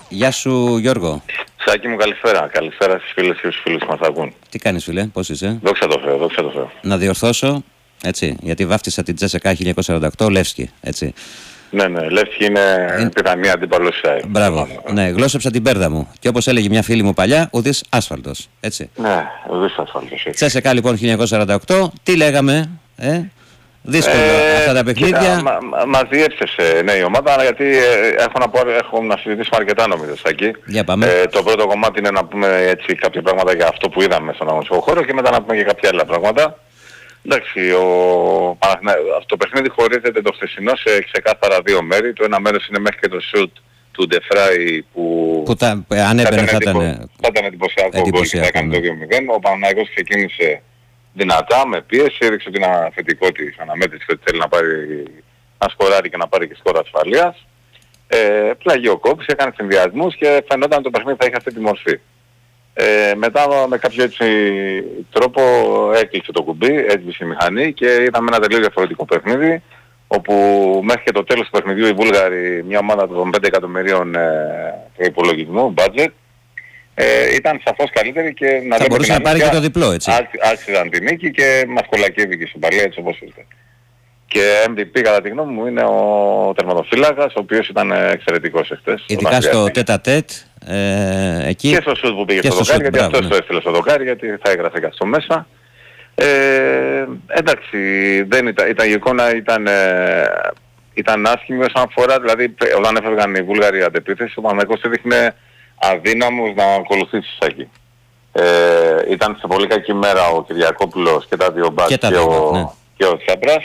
Γεια σου Γιώργο. Σάκη μου, καλησπέρα. Καλησπέρα στις φίλες και στους φίλους που μας ακούν. Τι κάνεις φίλε, πώς είσαι? Δόξα τω Θεώ, δόξα τω Θεώ. Να διορθώσω, έτσι, γιατί βάφτισα την Τζέσσεκα 1948 Λεύσκη, έτσι. Ναι, Λεύσκη είναι τιτανία αντίπαλος ΣΑΕ. Μπράβο, ναι, γλώσσεψα την πέρδα μου. Και όπως έλεγε μια φίλη μου παλιά, ουδής άσφαλτος, έτσι. Ναι, ουδής άσφαλτος. Τσέσσεκα λοιπόν 1948, τι λέγαμε, δύσκολο αυτά τα παιχνίδια. Μας διέψευσε η ομάδα, γιατί έχω να συζητήσουμε αρκετά νομίζω, Σάκη. Για πάμε. Το πρώτο κομμάτι είναι να πούμε έτσι κάποια πράγματα για αυτό που είδαμε στον αγωνιστικό χώρο και μετά να πούμε και κάποια άλλα πράγματα. Εντάξει, αυτό το παιχνίδι χωρίζεται το χθεσινό σε ξεκάθαρα δύο μέρη. Το ένα μέρος είναι μέχρι και το σουτ του Ντεφράι που αν έμπαινε θα ήταν εντυπωσιακό γκολ και θα έκανε το 2-0. Ο Παναθηναϊκός ξεκίνησε δυνατά, με πίεση, έδειξε την αφεντικό της αναμέτρηση ότι θέλει να σκοράρει και να πάρει και σκορ ασφαλείας. Πλαγιοκόπησε, έκανε συνδυασμούς και φαινόταν το παιχνίδι θα είχε αυτή τη μορφή. Μετά με κάποιο έτσι τρόπο έκλεισε το κουμπί, έσβησε η μηχανή και είδαμε ένα τελείως διαφορετικό παιχνίδι, όπου μέχρι και το τέλος του παιχνιδιού οι Βούλγαροι, μια ομάδα των 5 εκατομμυρίων προϋπολογισμού, budget, ήταν σαφώς καλύτερη και θα μπορούσε να πάρει και το διπλό, έτσι. Άξιζαν τη νίκη και μας κολακεύει στην παλιά έτσι όπως ήρθε. Και MVP κατά τη γνώμη μου είναι ο τερματοφύλακας, ο οποίος ήταν εξαιρετικός εχθές. Ειδικά στο τέτα-τέτ, εκεί. Και στο σουτ που πήγε στο δοκάρι, γιατί αυτός το έστειλε στο δοκάρι, γιατί θα έγραφε και στο μέσα. Εντάξει, η εικόνα ήταν άσχημη όσον αφορά, δηλαδή όταν έφευγαν οι Βούλγαροι αντεπίθεση, ο Παναθηναϊκός έδειχνε αδύναμος να ακολουθήσει εκεί. Ήταν σε πολύ κακή μέρα ο Κυριακόπουλος και τα δύο μπακ και ο Τσάπρας.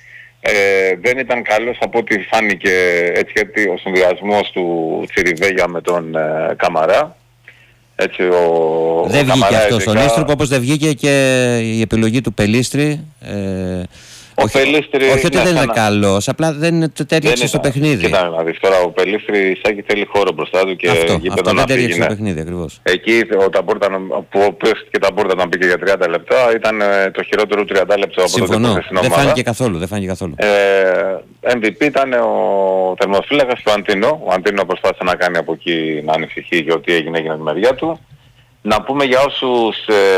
Δεν ήταν καλός από ό,τι φάνηκε έτσι, γιατί ο συνδυασμός του Τσιριβέγια με τον Καμαρά. Έτσι, δεν βγήκε αυτό στον Ίστροπο, όπως δεν βγήκε και η επιλογή του Πελίστρη. Όχι ότι δεν είναι καλός, απλά δεν τέριαξε στο παιχνίδι. Κοίτα να δεις τώρα, ο Πελίστρη Σάκη θέλει χώρο μπροστά του και αυτό δεν τέριαξε στο παιχνίδι ακριβώς. Εκεί που πέφτει τα πόρτα να μπήκε για 30 λεπτά ήταν το χειρότερο 30 λεπτό από το ομάδα. Δεν φάνηκε καθόλου. MVP ήταν ο τερματοφύλακας του Αντίνο. Ο Αντίνο προσπάθησε να κάνει από εκεί να ανησυχεί και ότι έγινε τη μεριά του. Να πούμε για όσους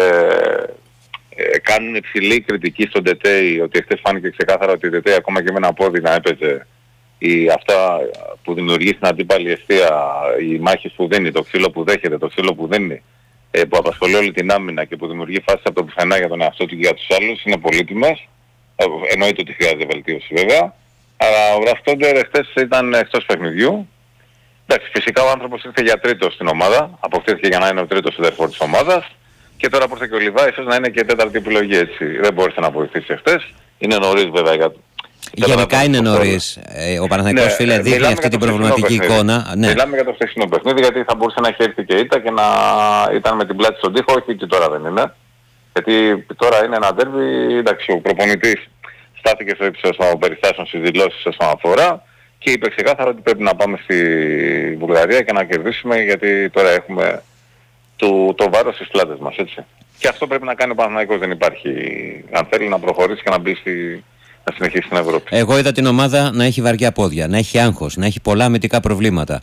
κάνουν υψηλή κριτική στον Τετέι, ότι εχθές φάνηκε ξεκάθαρα ότι η Τετέι ακόμα και με ένα πόδι να έπαιζε, αυτά που δημιουργεί στην αντίπαλη αιστεία, οι μάχες που δίνει, το ξύλο που δέχεται, το ξύλο που δίνει, που απασχολεί όλη την άμυνα και που δημιουργεί φάσεις από το πουθενά για τον εαυτό του και για τους άλλους, είναι πολύτιμες. Εννοείται ότι χρειάζεται βελτίωση βέβαια. Αλλά ο Ραφτόντερ εχθές ήταν εκτός παιχνιδιού. Εντάξει, φυσικά ο άνθρωπος ήρθε για τρίτος στην ομάδα, αποκτήθηκε για να είναι ο τρίτος σεντερφόρ της ομάδας. Και τώρα που ήρθε και ο Λιβάη, ίσως να είναι και τέταρτη επιλογή έτσι. Δεν μπόρεσε να βοηθήσει εχθές. Είναι νωρίς βέβαια γενικά είναι νωρίς. Ο Παναθηναϊκός φίλε δείχνει αυτή την προβληματική εικόνα. Ναι. Μιλάμε για το χθεσινό παιχνίδι, γιατί θα μπορούσε να έχει έρθει και ήττα και να ήταν με την πλάτη στον τοίχο, όχι και τώρα δεν είναι. Γιατί τώρα είναι ένα ντέρμπι, εντάξει, ο προπονητής στάθηκε στο ύψος των περιστάσεων στις δηλώσεις όσον αφορά και είπε ξεκάθαρα ότι πρέπει να πάμε στη Βουλγαρία και να κερδίσουμε, γιατί τώρα έχουμε το βάρος στις πλάτες μας, έτσι. Και αυτό πρέπει να κάνει ο Παναθηναϊκός, δεν υπάρχει, αν θέλει να προχωρήσει και να μπει να συνεχίσει στην Ευρώπη. Εγώ είδα την ομάδα να έχει βαριά πόδια, να έχει άγχος, να έχει πολλά αμυντικά προβλήματα.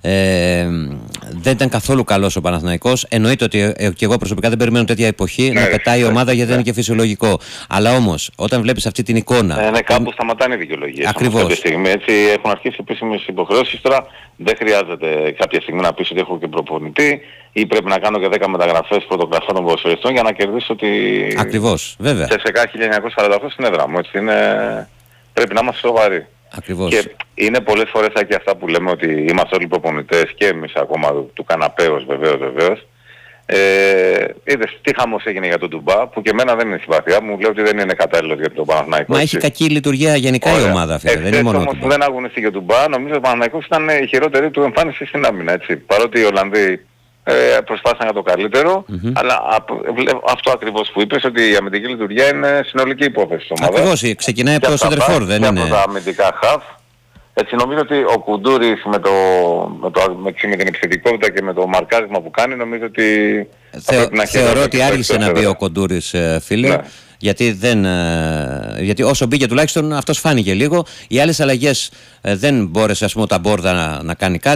Δεν ήταν καθόλου καλός ο Παναθηναϊκός. Εννοείται ότι και εγώ προσωπικά δεν περιμένω τέτοια εποχή να πετάει η ομάδα, γιατί δεν είναι και φυσιολογικό. Αλλά όμως, όταν βλέπεις αυτή την εικόνα. Κάπου σταματάνε οι δικαιολογίες. Ακριβώς. Κάποια στιγμή, έτσι, έχουν αρχίσει επίσημες υποχρεώσεις. Τώρα δεν χρειάζεται κάποια στιγμή να πεις ότι έχω και προπονητή ή πρέπει να κάνω και 10 μεταγραφές πρωτοκλασσών των ποδοσφαιριστών για να κερδίσω ότι. Ακριβώς, βέβαια. Σε 1948 στην έδρα μου, έτσι. Πρέπει να είμαστε σοβαροί. Ακριβώς. Και είναι πολλές φορές και αυτά που λέμε ότι είμαστε όλοι προπονητές και εμείς ακόμα του καναπέως βεβαίως. Είδες τι χαμός έγινε για τον Ντουμπά, που και εμένα δεν είναι συμπαθιά μου, λέω ότι δεν είναι κατάλληλος για τον Παναθηναϊκό. Μα έχει κακή λειτουργία γενικά η ομάδα, φίλε. Δεν είναι μόνο όμως που δεν αγωνίστηκε ο Ντουμπά, νομίζω ότι ο Παναθηναϊκός ήταν η χειρότερη του εμφάνιση στην άμυνα, έτσι. Παρότι οι Ολλανδοί προσπάθησαν για το καλύτερο, αλλά αυτό ακριβώς που είπες, ότι η αμυντική λειτουργία είναι συνολική υπόθεση της ομάδας. Ακριβώς, ξεκινάει από το σεντερφόρ, δεν είναι. Από τα αμυντικά χαφ. Έτσι νομίζω ότι ο Κουντούρης με την επιθετικότητα και με το μαρκάρισμα που κάνει, νομίζω ότι θεωρώ ότι άργησε να μπει ο Κουντούρης, φίλε. Ναι. Γιατί όσο μπήκε τουλάχιστον αυτός φάνηκε λίγο. Οι άλλες αλλαγές δεν μπόρεσε, ας πούμε, ο Ταμπόρδα να κάνει κάτι.